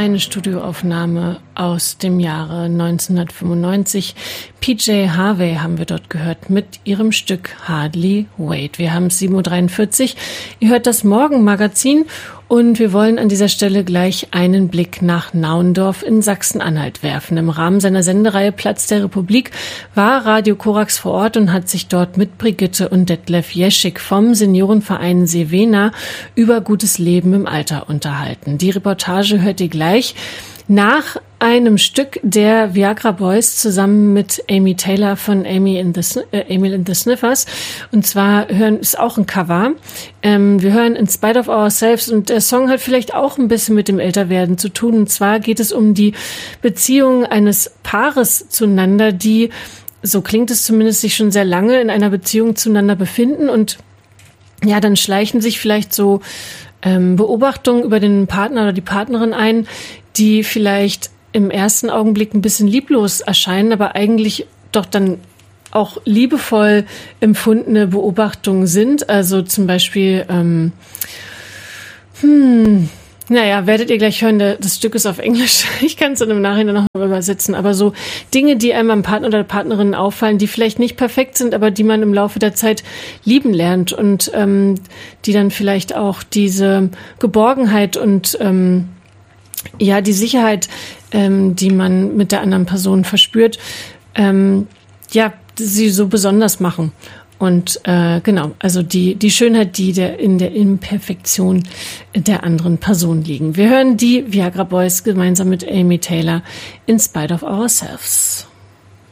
eine Studioaufnahme aus dem Jahre 1995. PJ Harvey haben wir dort gehört mit ihrem Stück Hardly Wait. Wir haben 7.43 Uhr. Ihr hört das Morgenmagazin und wir wollen an dieser Stelle gleich einen Blick nach Naundorf in Sachsen-Anhalt werfen. Im Rahmen seiner Sendereihe Platz der Republik war Radio Korax vor Ort und hat sich dort mit Brigitte und Detlef Jeschik vom Seniorenverein Sevena über gutes Leben im Alter unterhalten. Die Reportage hört ihr gleich nach einem Stück der Viagra Boys zusammen mit Amy Taylor von Amy and the Sniffers. Und zwar ist auch ein Cover. Wir hören In Spite of Ourselves und der Song hat vielleicht auch ein bisschen mit dem Älterwerden zu tun. Und zwar geht es um die Beziehung eines Paares zueinander, die, so klingt es zumindest, sich schon sehr lange in einer Beziehung zueinander befinden. Und ja, dann schleichen sich vielleicht so Beobachtungen über den Partner oder die Partnerin ein, die vielleicht im ersten Augenblick ein bisschen lieblos erscheinen, aber eigentlich doch dann auch liebevoll empfundene Beobachtungen sind. Also zum Beispiel, werdet ihr gleich hören, das Stück ist auf Englisch. Ich kann es dann im Nachhinein noch mal übersetzen. Aber so Dinge, die einem am Partner oder der Partnerin auffallen, die vielleicht nicht perfekt sind, aber die man im Laufe der Zeit lieben lernt und die dann vielleicht auch diese Geborgenheit und die Sicherheit, die man mit der anderen Person verspürt, sie so besonders machen. Und also die Schönheit, die in der Imperfektion der anderen Person liegen. Wir hören die Viagra Boys gemeinsam mit Amy Taylor In Spite of Ourselves.